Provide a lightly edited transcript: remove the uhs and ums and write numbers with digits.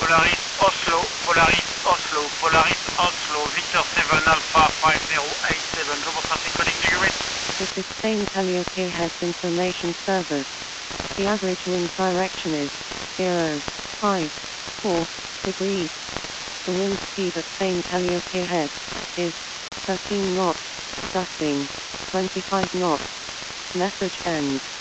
Polaris Oslo, Victor 7 Alpha 5087, global traffic calling the grid. This is Spain Calliope Heads Information Service. The average wind direction is 054 degrees. The wind speed at Spain Calliope Heads is 13 knots, gusting 25 knots. Message ends.